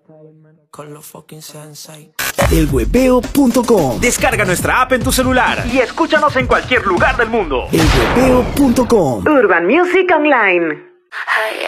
Con los fucking sensei. Elwebeo.com. Descarga nuestra app en tu celular y escúchanos en cualquier lugar del mundo. Elwebeo.com. Urban Music Online.